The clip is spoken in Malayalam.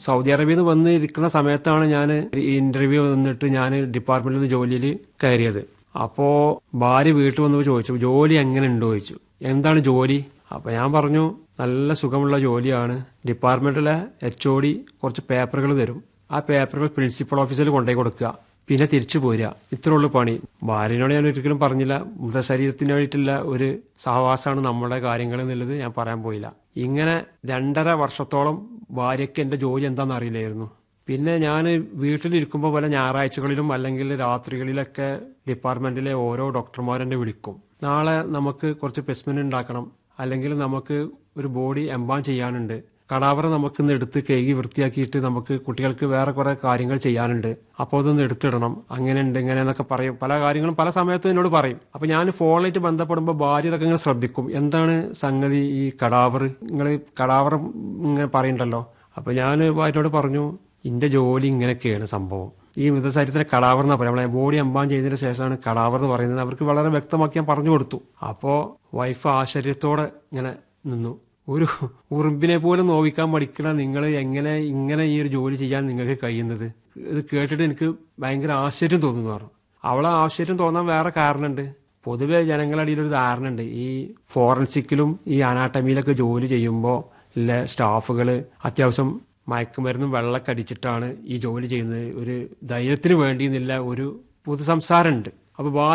സൗദി അറേബ്യയിൽ നിന്ന് വന്ന് ഇരിക്കുന്ന സമയത്താണ് ഞാൻ ഇന്റർവ്യൂ വന്നിട്ട് ഞാൻ ഡിപ്പാർട്ട്മെന്റിൽ നിന്ന് ജോലിയിൽ കയറിയത്. അപ്പോ ഭാര്യ വീട്ടിൽ വന്നപ്പോൾ ചോദിച്ചു, ജോലി എങ്ങനെ ഉണ്ടോ ചോദിച്ചു. എന്താണ് ജോലി? അപ്പൊ ഞാൻ പറഞ്ഞു, നല്ല സുഖമുള്ള ജോലിയാണ്. ഡിപ്പാർട്ട്മെന്റിലെ HOD കുറച്ച് പേപ്പറുകൾ തരും. ആ പേപ്പറുകൾ പ്രിൻസിപ്പൽ ഓഫീസിൽ കൊണ്ടുപോയി കൊടുക്കുക, പിന്നെ തിരിച്ചു പോരുക. ഇത്രയുള്ളൂ പണി. ഭാര്യനോട് ഞാൻ ഒരിക്കലും പറഞ്ഞില്ല മൃതശരീരത്തിന് വേണ്ടിയിട്ടുള്ള ഒരു സഹവാസമാണ് നമ്മുടെ കാര്യങ്ങൾ എന്നുള്ളത് ഞാൻ പറയാൻ പോയില്ല. ഇങ്ങനെ 2.5 വർഷത്തോളം ഭാര്യയ്ക്ക് എന്റെ ജോലി എന്താണെന്ന് അറിയില്ലായിരുന്നു. പിന്നെ ഞാൻ വീട്ടിലിരിക്കുമ്പോൾ പല ഞായറാഴ്ചകളിലും അല്ലെങ്കിൽ രാത്രികളിലൊക്കെ ഡിപ്പാർട്ട്മെന്റിലെ ഓരോ ഡോക്ടർമാരെന്നെ വിളിക്കും. നാളെ നമുക്ക് കുറച്ച് സ്പെസിമെൻ ഉണ്ടാക്കണം, അല്ലെങ്കിൽ നമുക്ക് ഒരു ബോഡി എംബാം ചെയ്യാനുണ്ട്, കടാവറ നമുക്കിന്ന് എടുത്ത് കഴുകി വൃത്തിയാക്കിയിട്ട് നമുക്ക് കുട്ടികൾക്ക് വേറെ കുറെ കാര്യങ്ങൾ ചെയ്യാനുണ്ട്, അപ്പോൾ അതൊന്ന് എടുത്തിടണം, അങ്ങനെയുണ്ട് ഇങ്ങനെ എന്നൊക്കെ പറയും. പല കാര്യങ്ങളും പല സമയത്തും എന്നോട് പറയും. അപ്പൊ ഞാൻ ഫോണിലായിട്ട് ബന്ധപ്പെടുമ്പോൾ ഭാര്യ ഇതൊക്കെ ഇങ്ങനെ ശ്രദ്ധിക്കും. എന്താണ് സംഗതി ഈ കടാവർ, നിങ്ങൾ കടാവറ ഇങ്ങനെ പറയണ്ടല്ലോ. അപ്പൊ ഞാൻ ഭാര്യയോട് പറഞ്ഞു, ഇന്റെ ജോലി ഇങ്ങനെയൊക്കെയാണ് സംഭവം. ഈ മൃതശരീരത്തിനെ കടാവർ എന്നാ പറയാം. നമ്മളെ ബോഡി എംബാം ചെയ്തതിനു ശേഷമാണ് കടാവർ എന്ന് പറയുന്നത്. അവർക്ക് വളരെ വ്യക്തമാക്കി ഞാൻ പറഞ്ഞു കൊടുത്തു. അപ്പോ വൈഫ് ആശ്ചര്യത്തോടെ ഇങ്ങനെ നിന്നു. ഒരു ഉറുമ്പിനെ പോലും നോവിക്കാൻ പഠിക്കണ നിങ്ങൾ എങ്ങനെ ഇങ്ങനെ ഈ ഒരു ജോലി ചെയ്യാൻ നിങ്ങൾക്ക് കഴിയുന്നത്? ഇത് കേട്ടിട്ട് എനിക്ക് ഭയങ്കര ആശ്ചര്യം തോന്നുന്നു പറഞ്ഞു. അവളെ ആശ്ചര്യം തോന്നാൻ വേറെ കാരണമുണ്ട്. പൊതുവെ ജനങ്ങളുടെ ഇടയിൽ ഒരു ധാരണ ഉണ്ട്, ഈ ഫോറൻസിക്കിലും ഈ അനാട്ടമിയിലൊക്കെ ജോലി ചെയ്യുമ്പോൾ ഇല്ല സ്റ്റാഫുകൾ അത്യാവശ്യം മയക്കുമരുന്നും വെള്ളമൊക്കെ അടിച്ചിട്ടാണ് ഈ ജോലി ചെയ്യുന്നത്, ഒരു ധൈര്യത്തിന് വേണ്ടി എന്നില്ല ഒരു പൊതു സംസാരമുണ്ട്. അപ്പൊ